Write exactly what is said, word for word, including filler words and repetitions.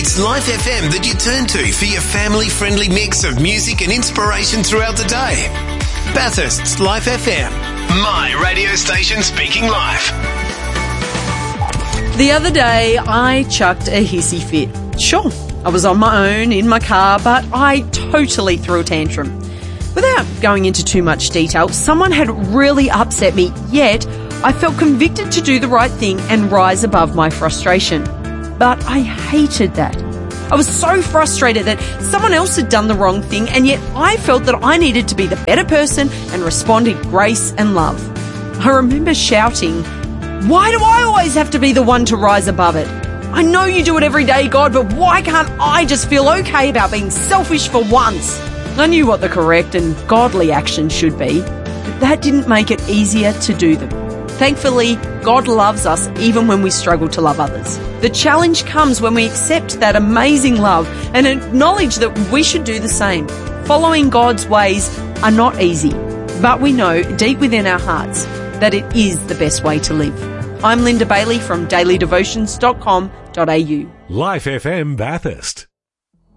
It's Life F M that you turn to for your family-friendly mix of music and inspiration throughout the day. Bathurst's Life F M, my radio station speaking life. The other day, I chucked a hissy fit. Sure, I was on my own in my car, but I totally threw a tantrum. Without going into too much detail, someone had really upset me, yet I felt convicted to do the right thing and rise above my frustration. But I hated that. I was so frustrated that someone else had done the wrong thing, and yet I felt that I needed to be the better person and respond in grace and love. I remember shouting, "Why do I always have to be the one to rise above it? I know you do it every day, God, but why can't I just feel okay about being selfish for once?" I knew what the correct and godly action should be, but that didn't make it easier to do them. Thankfully, God loves us even when we struggle to love others. The challenge comes when we accept that amazing love and acknowledge that we should do the same. Following God's ways are not easy, but we know deep within our hearts that it is the best way to live. I'm Linda Bailey from daily devotions dot com dot a u. Life F M Bathurst.